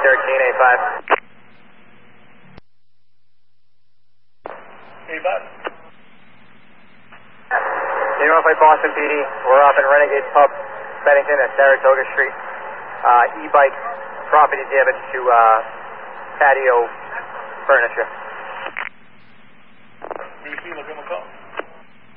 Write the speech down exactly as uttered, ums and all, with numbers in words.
thirteen, eight five. eight five. Zero five Boston P D. We're up in Renegade Pub, Bennington at Saratoga Street. Uh, e-bike property damage to uh, patio furniture. Will you see, look at my call?